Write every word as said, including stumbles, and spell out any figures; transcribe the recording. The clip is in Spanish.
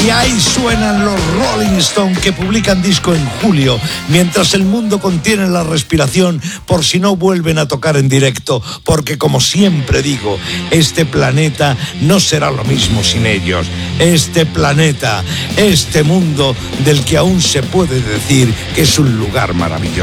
Y ahí suenan los Rolling Stones, que publican disco en julio, mientras el mundo contiene la respiración por si no vuelven a tocar en directo, porque como siempre digo, este planeta no será lo mismo sin ellos. Este planeta, este mundo del que aún se puede decir que es un lugar maravilloso.